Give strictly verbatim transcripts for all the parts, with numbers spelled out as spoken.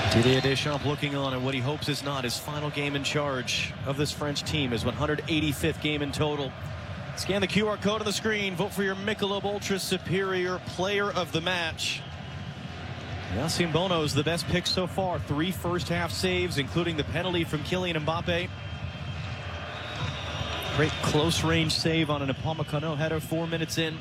Didier Deschamps looking on at what he hopes is not his final game in charge of this French team, his one hundred eighty-fifth game in total. Scan the Q R code on the screen. Vote for your Michelob Ultra Superior Player of the Match. Yassine Bono is the best pick so far. Three first-half saves, including the penalty from Kylian Mbappe. Great close-range save on an Upamecano header four minutes in.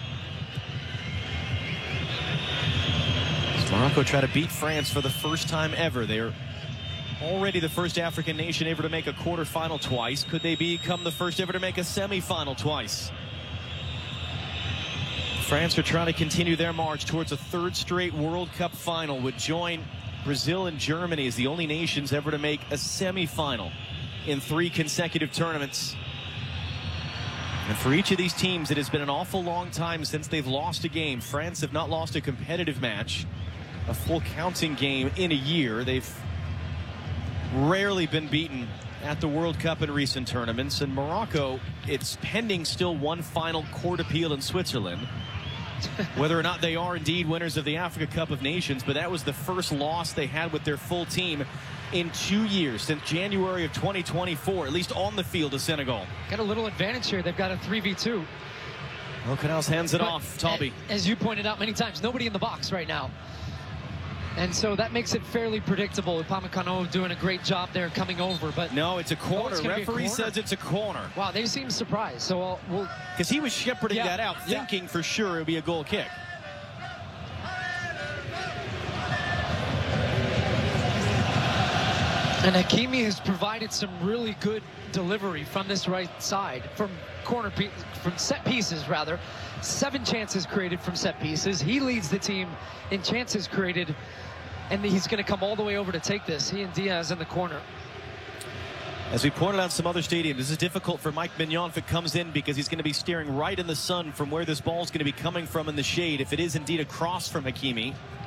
Morocco try to beat France for the first time ever. They're already the first African nation ever to make a quarterfinal twice. Could they become the first ever to make a semifinal twice? France are trying to continue their march towards a third straight World Cup final, would join Brazil and Germany as the only nations ever to make a semifinal in three consecutive tournaments. And for each of these teams, it has been an awful long time since they've lost a game. France have not lost a competitive match, a full counting game in a year. They've rarely been beaten at the World Cup in recent tournaments. And Morocco, it's pending still one final court appeal in Switzerland, whether or not they are indeed winners of the Africa Cup of Nations. But that was the first loss they had with their full team in two years, since January of twenty twenty-four, at least on the field of Senegal. Got a little advantage here. They've got a three v two. Well, Canals hands it but, off. Taubi. As you pointed out many times, nobody in the box right now. And so that makes it fairly predictable. Upamecano doing a great job there coming over. But no, it's a corner. Oh, Referee corner. says it's a corner. Wow, they seem surprised. So I'll, we'll because he was shepherding yeah, that out, yeah. thinking for sure it would be a goal kick. And Hakimi has provided some really good delivery from this right side, from corner, from set pieces rather. Seven chances created from set pieces. He leads the team in chances created, and he's going to come all the way over to take this. He and Diaz in the corner. As we pointed out in some other stadiums, this is difficult for Mike Mignon if it comes in, because he's going to be staring right in the sun from where this ball is going to be coming from in the shade, if it is indeed a cross from Hakimi.